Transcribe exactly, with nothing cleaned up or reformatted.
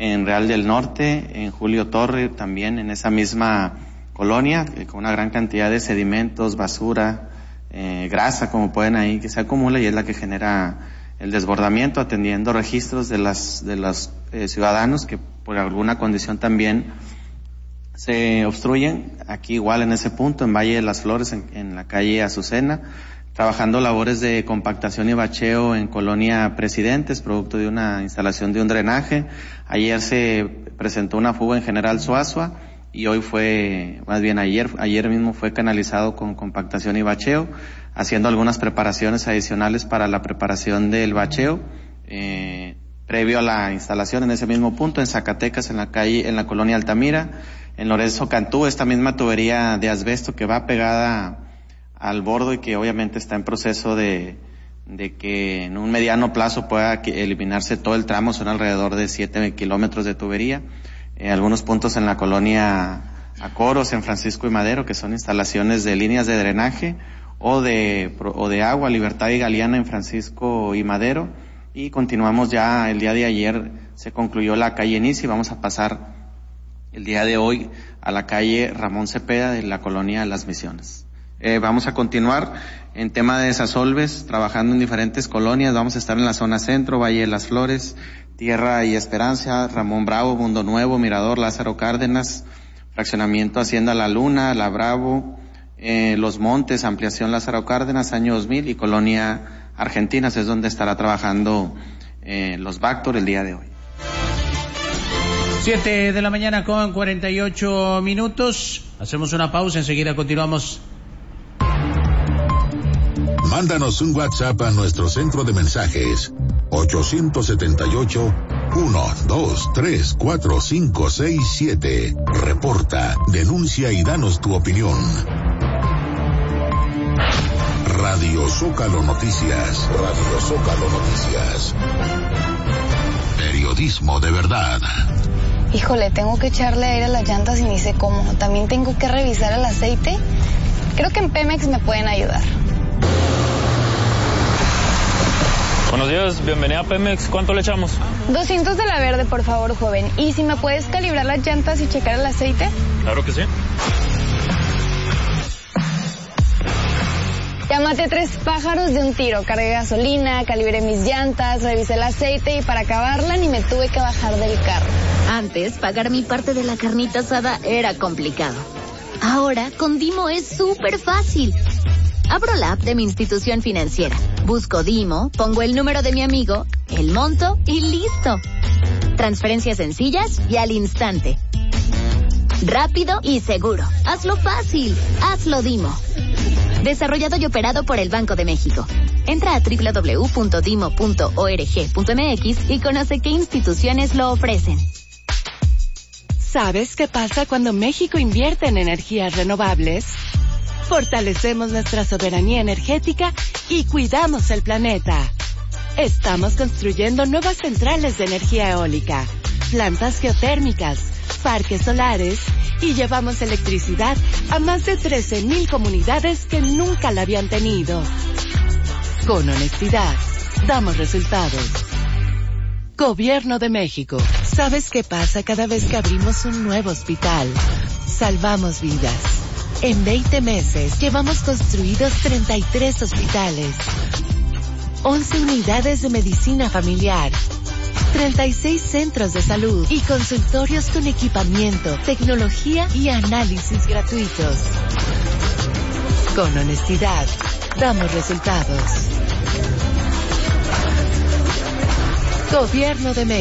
en Real del Norte, en Julio Torre, también en esa misma colonia, eh, con una gran cantidad de sedimentos, basura, eh, grasa, como pueden ahí, que se acumula y es la que genera el desbordamiento, atendiendo registros de las de los eh, ciudadanos que por alguna condición también se obstruyen. Aquí igual en ese punto, en Valle de las Flores, en, en la calle Azucena, trabajando labores de compactación y bacheo en Colonia Presidentes, producto de una instalación de un drenaje. Ayer se presentó una fuga en General Suazua y hoy fue, más bien ayer, ayer mismo fue canalizado con compactación y bacheo, haciendo algunas preparaciones adicionales para la preparación del bacheo, eh, previo a la instalación en ese mismo punto, en Zacatecas, en la calle, en la Colonia Altamira, en Lorenzo Cantú, esta misma tubería de asbesto que va pegada al bordo y que obviamente está en proceso de, de que en un mediano plazo pueda eliminarse todo el tramo. Son alrededor de siete kilómetros de tubería. Eh, algunos puntos en la colonia Acoros, en Francisco y Madero, que son instalaciones de líneas de drenaje o de, o de agua, Libertad y Galeana en Francisco y Madero. Y continuamos ya, el día de ayer se concluyó la calle Nice y vamos a pasar el día de hoy a la calle Ramón Cepeda de la colonia Las Misiones. Eh, vamos a continuar en tema de desasolves, trabajando en diferentes colonias. Vamos a estar en la zona centro, Valle de las Flores, Tierra y Esperanza, Ramón Bravo, Mundo Nuevo, Mirador, Lázaro Cárdenas, Fraccionamiento Hacienda La Luna, La Bravo, eh, Los Montes, Ampliación Lázaro Cárdenas, año dos mil y Colonia Argentinas, es donde estará trabajando eh, los Bactor el día de hoy. Siete de la mañana con cuarenta y ocho minutos. Hacemos una pausa, enseguida continuamos. Mándanos un WhatsApp a nuestro centro de mensajes ocho siete ocho, uno dos tres cuatro cinco seis siete. Reporta, denuncia y danos tu opinión. Radio Zócalo Noticias. Radio Zócalo Noticias. Periodismo de verdad. Híjole, tengo que echarle aire a las llantas y ni sé cómo. También tengo que revisar el aceite. Creo que en Pemex me pueden ayudar. Buenos días, bienvenida a Pemex. ¿Cuánto le echamos? doscientos de la verde, por favor, joven. ¿Y si me puedes calibrar las llantas y checar el aceite? Claro que sí. Ya maté tres pájaros de un tiro. Cargué gasolina, calibré mis llantas, revisé el aceite y para acabarla ni me tuve que bajar del carro. Antes, pagar mi parte de la carnita asada era complicado. Ahora, con Dimo es súper fácil. Abro la app de mi institución financiera, busco Dimo, pongo el número de mi amigo, el monto y listo. Transferencias sencillas y al instante. Rápido y seguro. Hazlo fácil. Hazlo Dimo. Desarrollado y operado por el Banco de México. Entra a doble u doble u doble u punto dimo punto org punto m x y conoce qué instituciones lo ofrecen. ¿Sabes qué pasa cuando México invierte en energías renovables? Fortalecemos nuestra soberanía energética y cuidamos el planeta. Estamos construyendo nuevas centrales de energía eólica, plantas geotérmicas, parques solares y llevamos electricidad a más de trece mil comunidades que nunca la habían tenido. Con honestidad, damos resultados. Gobierno de México. ¿Sabes qué pasa cada vez que abrimos un nuevo hospital? Salvamos vidas. En veinte meses llevamos construidos treinta y tres hospitales, once unidades de medicina familiar, treinta y seis centros de salud y consultorios con equipamiento, tecnología y análisis gratuitos. Con honestidad, damos resultados. Gobierno de México.